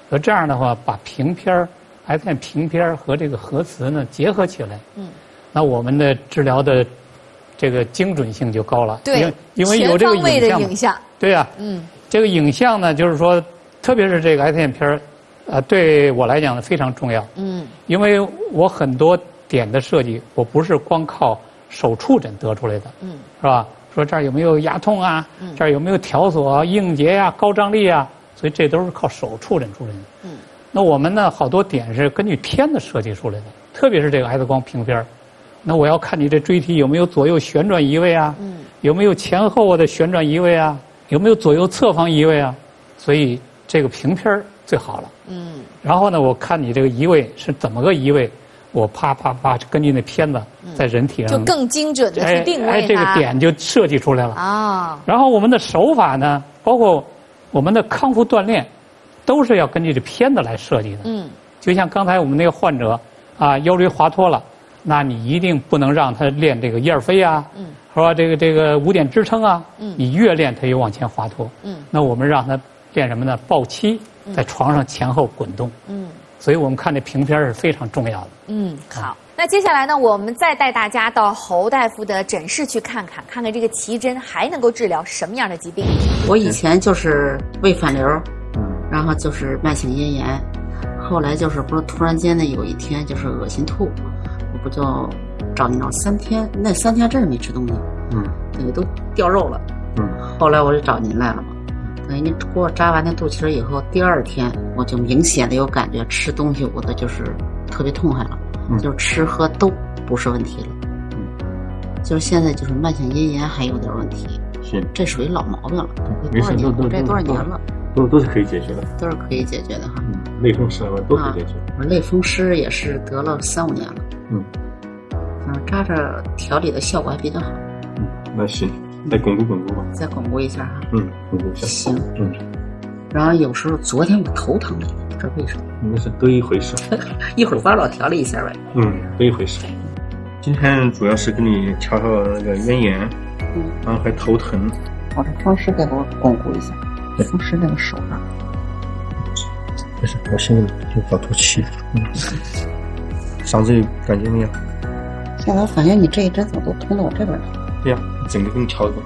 所以这样的话，把平片儿 SM 平片儿和这个核磁呢结合起来，那我们的治疗的这个精准性就高了。 对， 因为有这个全方位的影像。 对呀，这个影像呢，就是说，特别是这个 SM 片儿，对我来讲呢非常重要。因为我很多点的设计，我不是光靠手触诊得出来的，是吧？说这儿有没有压痛啊？这儿有没有条索啊、硬结呀、高张力啊？所以这都是靠手触诊出来的。那我们呢，好多点是根据片子设计出来的，特别是这个 X 光平片儿。那我要看你这椎体有没有左右旋转移位啊？有没有前后的旋转移位啊？有没有左右侧方移位啊？所以这个平片儿最好了。然后呢，我看你这个移位是怎么个移位，我啪啪啪根据那片子在人体上就更精准的去定位它。 这个点就设计出来了啊。然后我们的手法呢，包括我们的康复锻炼，都是要根据这片子来设计的。就像刚才我们那个患者啊，腰椎滑脱了，那你一定不能让他练这个燕儿飞啊，说这个五点支撑啊，你越练他越往前滑脱。那我们让他练什么呢？抱膝，在床上前后滚动。所以我们看这平片是非常重要的。 好。那接下来呢，我们再带大家到侯大夫的诊室去看看，看看这个奇珍还能够治疗什么样的疾病。 我以前就是胃反流，然后就是慢性咽炎，后来就是不是突然间的有一天就是恶心吐，我不就找你了3天，那3天真是没吃东西，等于都掉肉了，后来我就找您来了嘛，等于您给我扎完那肚脐儿以后，第2天我就明显的有感觉吃东西我的就是特别痛快了，就是吃喝都不是问题了，就是现在就是慢性咽炎还有点问题， 是这属于老毛病了， 没事， 这多少年了， 都是可以解决的， 都是可以解决的哈。 类风湿都可以解决。 我类风湿也是得了3、5年了，扎着调理的效果还比较好。 那行，再巩固巩固吧。 再巩固一下哈。 巩固一下。 行。然后有时候昨天我头疼了，不知道为什么。 那是都一回事。 一会儿帮我调理一下呗。 都一回事。今天主要是给你调调那个咽炎，然后还头疼。 我这风湿给我巩固一下，风湿那个手上。 没事，我现在就好吐气。嗓子有感觉没有？ 现在我感觉你这一针怎么都通到我这边来？ 对呀，整个给你调的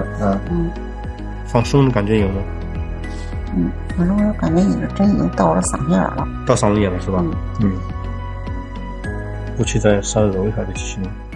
放松的感觉有吗？ 反正我感觉你这针已经到我的嗓子眼了。 到嗓子眼了是吧？过去再稍微揉一下就行了。